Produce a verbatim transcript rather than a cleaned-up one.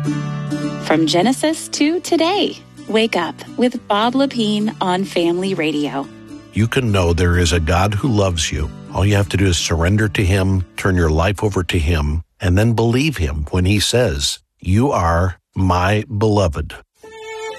From Genesis to today, wake up with Bob Lepine on Family Radio. You can know there is a God who loves you. All you have to do is surrender to Him, turn your life over to Him, and then believe Him when He says, "You are my beloved."